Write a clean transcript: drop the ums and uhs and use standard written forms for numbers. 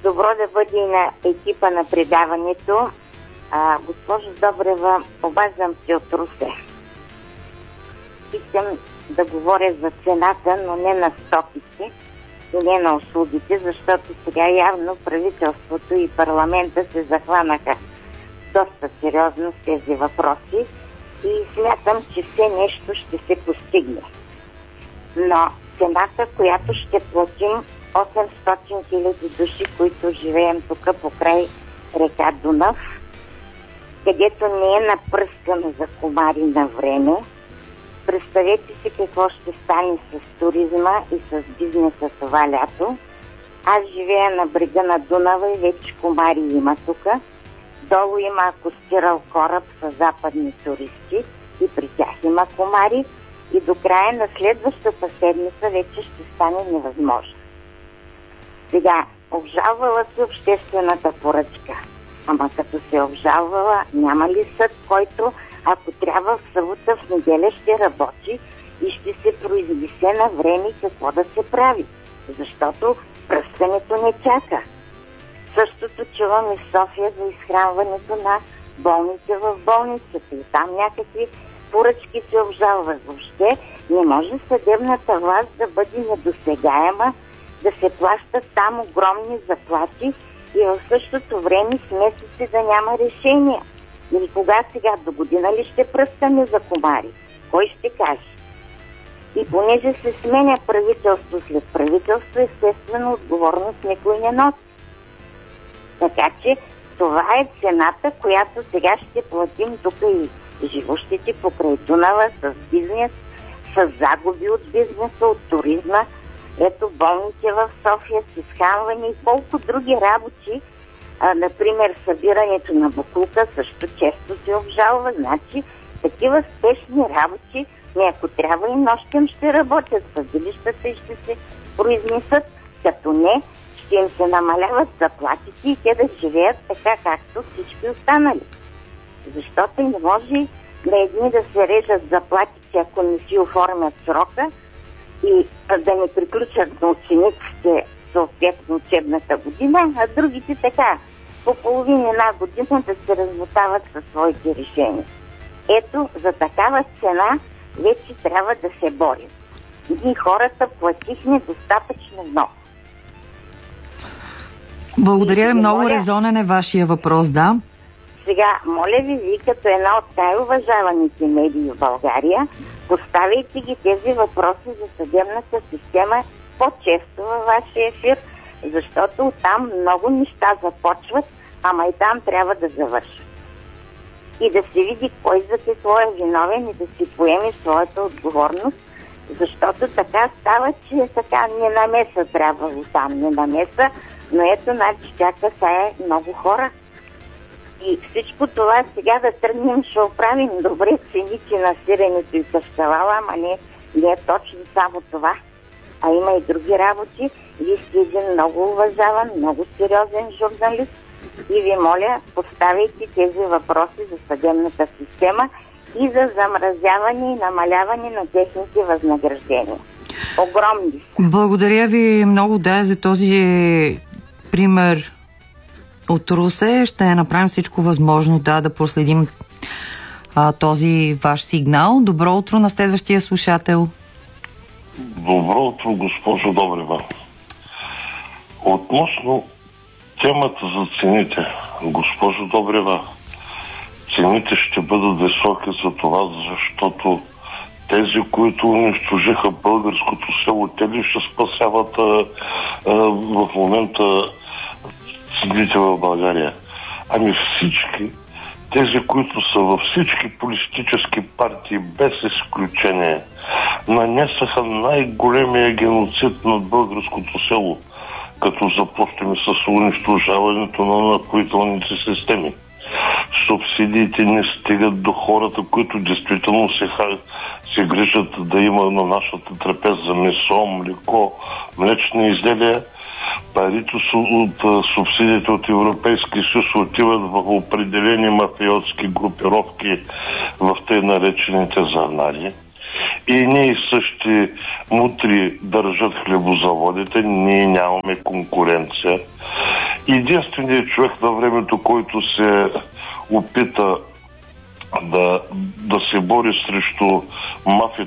Добро да бъде и на екипа на предаването. Госпожо Добрева, обаждам се от Русе. Искам да говоря за цената, но не на стоките и не на услугите, защото сега явно правителството и парламента се захванаха доста сериозно с тези въпроси и смятам, че все нещо ще се постигне. Но цената, която ще платим 800 хиляди души, които живеем тук покрай река Дунав, където не е напръскано за комари на време. Представете си какво ще стане с туризма и с бизнеса това лято. Аз живея на брега на Дунава и вече комари има тук. Долу има акостирал кораб с западни туристи и при тях има комари. И до края на следващата седмица вече ще стане невъзможно. Сега, обжалвала се обществената поръчка. Ама като се обжалвала, няма ли съд, който, ако трябва в събота, в неделя ще работи и ще се произнесе на време какво да се прави? Защото пръскането не чака. Същото чувам и в София за изхранването на болните в болницата. И там някакви поръчки се обжалват. Въобще не може съдебната власт да бъде недосегаема, да се плащат там огромни заплати и в същото време с месеци да няма решения. Или кога сега, до година ли ще пръскаме за комари? Кой ще каже? И понеже се сменя правителство след правителство, естествено отговорност никой не носи. Така че това е цената, която сега ще платим тук и живущите покрай Дунава с бизнес, с загуби от бизнеса, от туризма. Ето болните в София с изхранване и колко други работи. Например, събирането на боклука също често се обжалва. Значи, такива спешни работи, ако трябва и нощем ще работят съдилищата и ще се произнесат. Като не, ще им се намаляват заплатите и те да живеят така, както всички останали. Защото не може на едни да се режат заплатите, ако не си оформят срока и да не приключат на учениците съответно учебната година, а другите така, по половина една година да се размотават със своите решения. Ето, за такава цена вече трябва да се борим. Ние хората платихме достатъчно много. Благодаря ви много, резонен е вашия въпрос, да. Сега, моля ви, вие като една от най-уважаваните медии в България, поставяйте ги тези въпроси за съдебната система по-често във вашия ефир, защото там много неща започват, ама и там трябва да завършат. И да се види кой за какво е виновен и да си поеме своята отговорност, защото така става, че така ненамеса трябва там, ненамеса, но ето, значи, тя касае много хора. И всичко това сега да тръгнем, ще оправим добре цените на сиренето и каштавала, ама не е точно само това. А има и други работи. Вие сте един много уважаван, много сериозен журналист и ви моля, поставяйте тези въпроси за съдебната система и за замразяване и намаляване на техните възнаграждения. Огромни са. Благодаря ви много, да, за този пример от Русе. Ще направим всичко възможно, да проследим този ваш сигнал. Добро утро на следващия слушател. Добро утро, госпожо Добрева. Относно темата за цените, госпожо Добрева, цените ще бъдат високи за това, защото тези, които унищожиха българското село, те ли ще спасяват в момента цените в България? Ами всички, тези, които са във всички политически партии, без изключение, нанесаха най-големия геноцид над българското село, като започнем с унищожаването на напоителните системи. Субсидиите не стигат до хората, които действително се грижат да има на нашата трапеза месо, млеко, млечни изделия. Парите от субсидиите от Европейския съюз отиват в определени мафиотски групировки в тъй наречените зърнари. И ние същи мутри държат хлебозаводите, ние нямаме конкуренция. единственият човек на времето, който се опита да се бори срещу мафията